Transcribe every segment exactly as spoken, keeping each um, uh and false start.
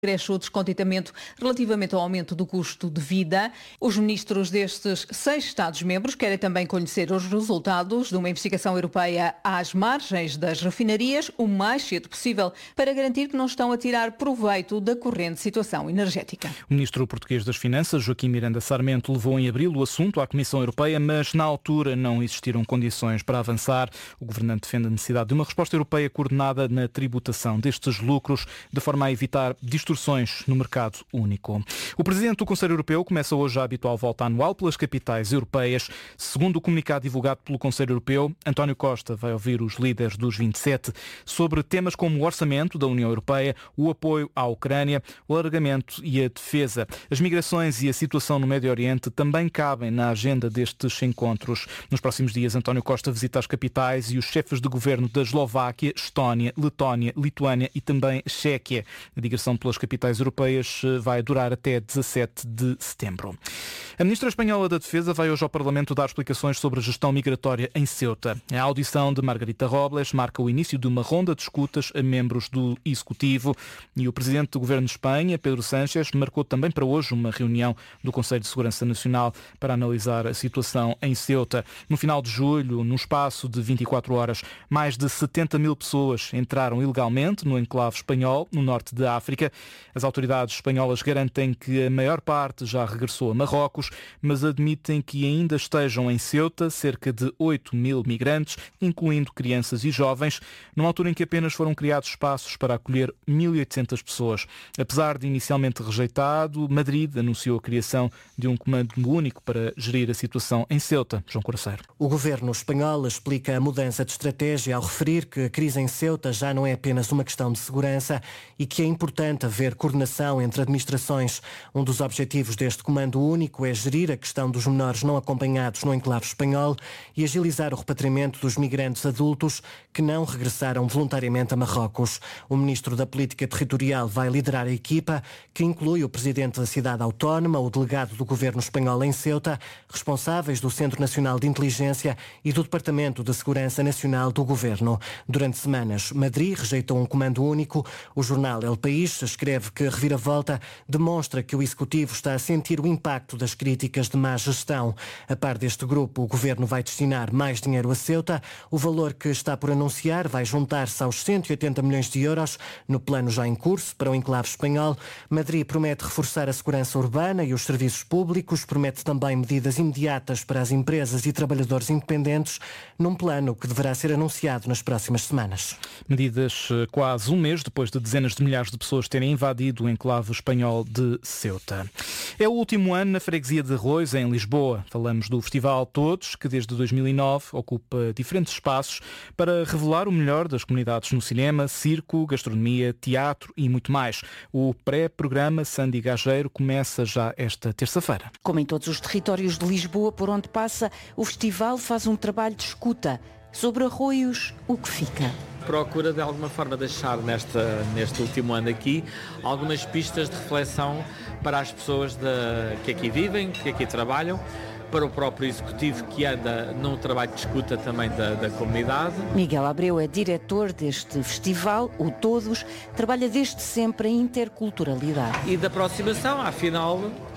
Cresce o descontentamento relativamente ao aumento do custo de vida. Os ministros destes seis Estados-membros querem também conhecer os resultados de uma investigação europeia às margens das refinarias o mais cedo possível para garantir que não estão a tirar proveito da corrente situação energética. O ministro português das Finanças, Joaquim Miranda Sarmento, levou em abril o assunto à Comissão Europeia, mas na altura não existiram condições para avançar. O governante defende a necessidade de uma resposta europeia coordenada na tributação destes lucros, de forma a evitar distorções no mercado único. O presidente do Conselho Europeu começa hoje a habitual volta anual pelas capitais europeias. Segundo o comunicado divulgado pelo Conselho Europeu, António Costa vai ouvir os líderes dos vinte e sete sobre temas como o orçamento da União Europeia, o apoio à Ucrânia, o alargamento e a defesa. As migrações e a situação no Médio Oriente também cabem na agenda destes encontros. Nos próximos dias, António Costa visita as capitais e os chefes de governo da Eslováquia, Estónia, Letónia, Lituânia e também Chequia. A digressão pelas capitais europeias vai durar até dezassete de setembro. A ministra espanhola da Defesa vai hoje ao Parlamento dar explicações sobre a gestão migratória em Ceuta. A audição de Margarita Robles marca o início de uma ronda de escutas a membros do Executivo e o presidente do Governo de Espanha, Pedro Sánchez, marcou também para hoje uma reunião do Conselho de Segurança Nacional para analisar a situação em Ceuta. No final de julho, num espaço de vinte e quatro horas, mais de setenta mil pessoas entraram ilegalmente no enclave espanhol, no norte da África. As autoridades espanholas garantem que a maior parte já regressou a Marrocos, mas admitem que ainda estejam em Ceuta cerca de oito mil migrantes, incluindo crianças e jovens, numa altura em que apenas foram criados espaços para acolher mil e oitocentas pessoas. Apesar de inicialmente rejeitado, Madrid anunciou a criação de um comando único para gerir a situação em Ceuta. João Coraceiro. O governo espanhol explica a mudança de estratégia ao referir que a crise em Ceuta já não é apenas uma questão de segurança e que é importante haver coordenação entre administrações. Um dos objetivos deste comando único é gerir a questão dos menores não acompanhados no enclave espanhol e agilizar o repatriamento dos migrantes adultos que não regressaram voluntariamente a Marrocos. O ministro da Política Territorial vai liderar a equipa, que inclui o presidente da cidade autónoma, o delegado do governo espanhol em Ceuta, responsáveis do Centro Nacional de Inteligência e do Departamento de Segurança Nacional do governo. Durante semanas, Madrid rejeitou um comando único. O jornal El País escreve que a reviravolta demonstra que o Executivo está a sentir o impacto das críticas de má gestão. A par deste grupo, o governo vai destinar mais dinheiro a Ceuta. O valor que está por anunciar vai juntar-se aos cento e oitenta milhões de euros no plano já em curso para o enclave espanhol. Madrid promete reforçar a segurança urbana e os serviços públicos, promete também medidas imediatas para as empresas e trabalhadores independentes, num plano que deverá ser anunciado nas próximas semanas. Medidas quase um mês depois de dezenas de milhares de pessoas terem invadido o enclave espanhol de Ceuta. É o último ano na freguesia de Arroios, em Lisboa. Falamos do Festival Todos, que desde dois mil e nove ocupa diferentes espaços para revelar o melhor das comunidades no cinema, circo, gastronomia, teatro e muito mais. O pré-programa Sandy Gageiro começa já esta terça-feira. Como em todos os territórios de Lisboa por onde passa, o festival faz um trabalho de escuta. Sobre Arroios, o que fica? Procura de alguma forma deixar nesta, neste último ano aqui algumas pistas de reflexão para as pessoas de, que aqui vivem, que aqui trabalham, para o próprio Executivo que anda num trabalho de escuta também da, da comunidade. Miguel Abreu é diretor deste festival, o Todos, trabalha desde sempre em interculturalidade. E da aproximação, afinal,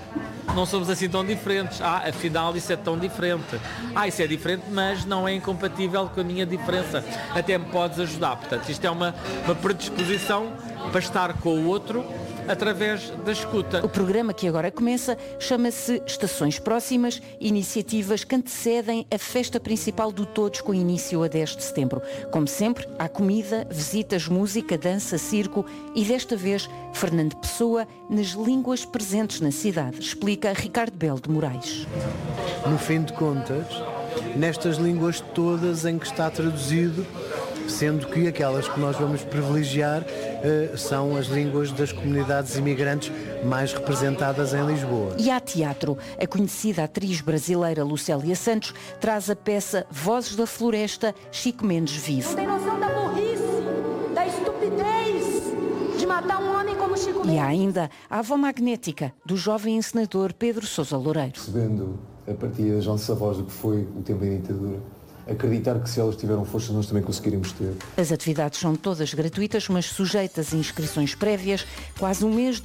não somos assim tão diferentes. Ah, afinal isso é tão diferente. Ah, isso é diferente, mas não é incompatível com a minha diferença. Até me podes ajudar. Portanto, isto é uma, uma predisposição para estar com o outro através da escuta. O programa que agora começa chama-se Estações Próximas, iniciativas que antecedem a festa principal do Todos, com início a dez de setembro. Como sempre, há comida, visitas, música, dança, circo e desta vez Fernando Pessoa nas línguas presentes na cidade, explica Ricardo Belo de Moraes. No fim de contas, nestas línguas todas em que está traduzido, sendo que aquelas que nós vamos privilegiar uh, são as línguas das comunidades imigrantes mais representadas em Lisboa. E há teatro. A conhecida atriz brasileira Lucélia Santos traz a peça Vozes da Floresta, Chico Mendes vive. Não tem noção da burrice, da estupidez de matar um homem como Chico Mendes. E há ainda a avó magnética do jovem encenador Pedro Sousa Loureiro. Percebendo a partir das nossas avós do que foi o tempo da ditadura, acreditar que se elas tiveram força nós também conseguiremos ter. As atividades são todas gratuitas, mas sujeitas a inscrições prévias. Quase um mês